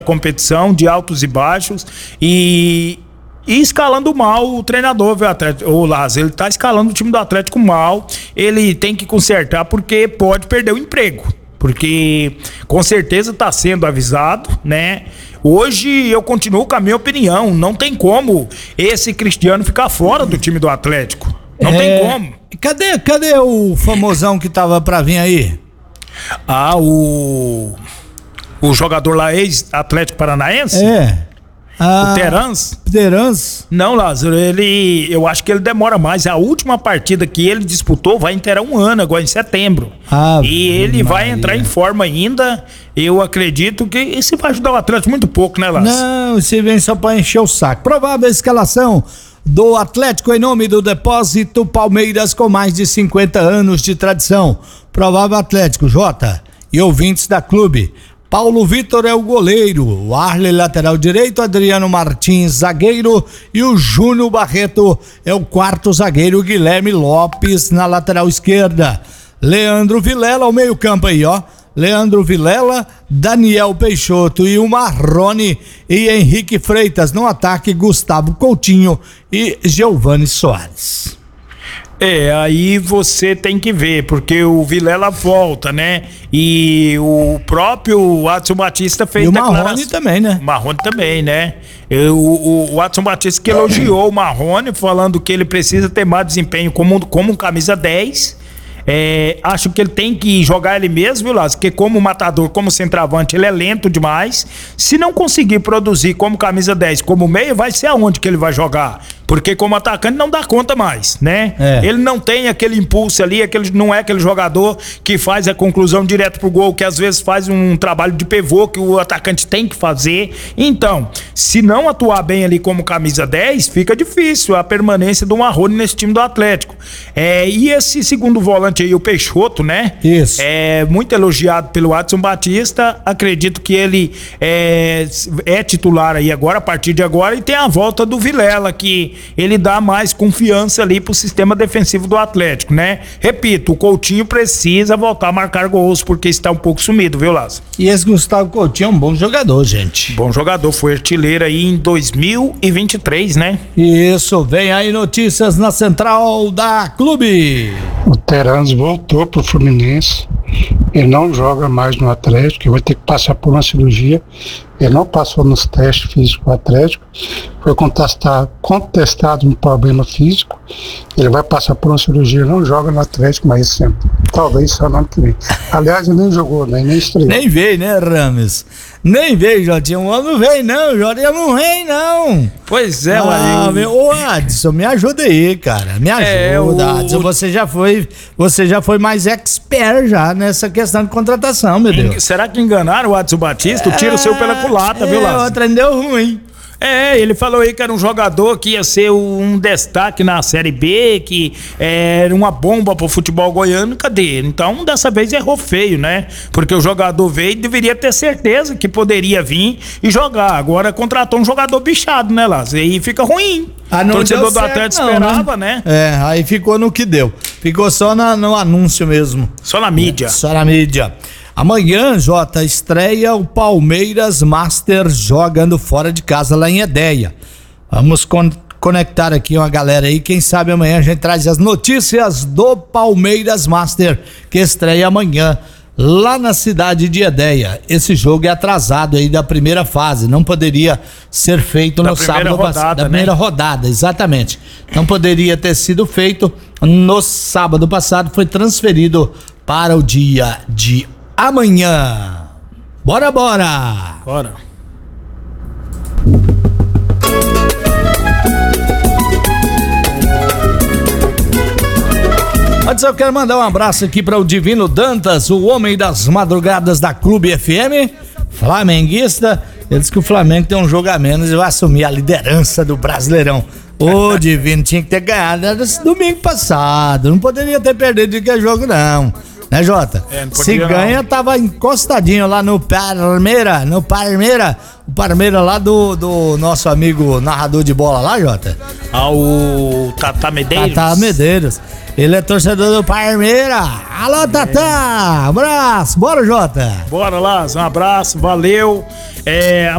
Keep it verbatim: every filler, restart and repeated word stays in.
competição, de altos e baixos, e, e escalando mal o treinador, viu, Atlético, o Lázaro, ele tá escalando o time do Atlético mal, ele tem que consertar porque pode perder o emprego, porque com certeza tá sendo avisado, né? Hoje eu continuo com a minha opinião, não tem como esse Cristiano ficar fora do time do Atlético, não é, tem como. Cadê, cadê o famosão que tava pra vir aí? Ah, o... O jogador lá, ex-Atlético Paranaense? É. Ah, o Terans? Terans? Não, Lázaro, ele... Eu acho que ele demora mais. A última partida que ele disputou vai inteirar um ano, agora em setembro. Ah, e ele Maria. vai entrar em forma ainda. Eu acredito que isso vai ajudar o Atlético muito pouco, né, Lázaro? Não, esse vem só pra encher o saco. Provável escalação do Atlético em nome do Depósito Palmeiras com mais de cinquenta anos de tradição. Provável Atlético, Jota e ouvintes da clube. Paulo Vitor é o goleiro, o Arley lateral direito, Adriano Martins zagueiro e o Júnior Barreto é o quarto zagueiro, Guilherme Lopes na lateral esquerda. Leandro Vilela ao meio campo aí, ó. Leandro Vilela, Daniel Peixoto e o Marrone e Henrique Freitas no ataque, Gustavo Coutinho e Giovani Soares. É, aí você tem que ver, porque o Vilela volta, né? E o próprio Adson Batista fez e o declaração. Marrone também, né? Marrone também, né? Eu, o, o Adson Batista que elogiou o Marrone, falando que ele precisa ter mais desempenho como, como um camisa dez. É, acho que ele tem que jogar ele mesmo, viu, Lázaro? Porque como matador, como centroavante, ele é lento demais. Se não conseguir produzir como camisa dez, como meio, vai ser aonde que ele vai jogar? Porque como atacante não dá conta mais, né? É. Ele não tem aquele impulso ali, aquele, não é aquele jogador que faz a conclusão direto pro gol, que às vezes faz um trabalho de pivô que o atacante tem que fazer. Então, se não atuar bem ali como camisa dez, fica difícil a permanência do Marrone nesse time do Atlético. É, e esse segundo volante aí, o Peixoto, né? Isso. É muito elogiado pelo Adson Batista. Acredito que ele é, é titular aí agora, a partir de agora, e tem a volta do Vilela, que ele dá mais confiança ali pro sistema defensivo do Atlético, né? Repito, o Coutinho precisa voltar a marcar gols, porque está um pouco sumido, viu, Lázaro? E esse Gustavo Coutinho é um bom jogador, gente. Bom jogador, foi artilheiro aí em dois mil e vinte e três, né? Isso, vem aí notícias na central da Clube. O Terans voltou pro Fluminense, ele não joga mais no Atlético, ele vai ter que passar por uma cirurgia. Ele não passou nos testes físicos do Atlético, foi contestado, contestado um problema físico, ele vai passar por uma cirurgia, não joga no Atlético mais sempre, talvez só no ano que vem. Aliás, ele nem jogou, né? Nem estreou. Nem veio, né, Rames? Nem veio, Jotinha, o homem não vem não, Jotinha não vem não. Pois é, ah, eu... meu, ô Adson, me ajuda aí, cara, me ajuda, é, o... Adson, você já foi, você já foi mais expert já nessa questão de contratação, meu Deus. Será que enganaram o Adson Batista? O tiro é... seu pela culata, é, viu, Lázaro? Outra deu ruim. É, ele falou aí que era um jogador que ia ser um destaque na Série B, que era uma bomba pro futebol goiano, cadê? Então, dessa vez errou feio, né? Porque o jogador veio e deveria ter certeza que poderia vir e jogar. Agora contratou um jogador bichado, né, Lázaro? E aí fica ruim. Ah, não o torcedor deu do Atlético certo, não, esperava, né? né? É, aí ficou no que deu. Ficou só na, no anúncio mesmo. Só na mídia. É, só na mídia. Amanhã, Jota, estreia o Palmeiras Master jogando fora de casa lá em Edéia. Vamos con- conectar aqui uma galera aí, quem sabe amanhã a gente traz as notícias do Palmeiras Master, que estreia amanhã lá na cidade de Edéia. Esse jogo é atrasado aí da primeira fase, não poderia ser feito no sábado passado. Da primeira rodada, exatamente. Não poderia ter sido feito no sábado passado, foi transferido para o dia de amanhã. Bora, bora! Bora. Antes eu quero mandar um abraço aqui para o Divino Dantas, o homem das madrugadas da Clube F M, flamenguista. Ele disse que o Flamengo tem um jogo a menos e vai assumir a liderança do Brasileirão. Ô, Divino, tinha que ter ganhado esse domingo passado, não poderia ter perdido de que jogo não. Né, Jota? É, não Se podia, ganha, não. tava encostadinho lá no Parmeira, no Parmeira, o Parmeira lá do, do nosso amigo narrador de bola lá, Jota. Ao Tata Medeiros. Tata Medeiros. Ele é torcedor do Parmeira. Alô, Tata! Abraço, bora, Jota! Bora lá, um abraço, valeu. É,